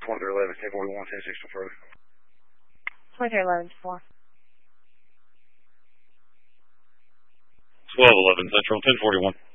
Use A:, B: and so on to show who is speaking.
A: 2311, 1041, 1060 further.
B: 2311 to 4.
C: 1211 Central, 1041.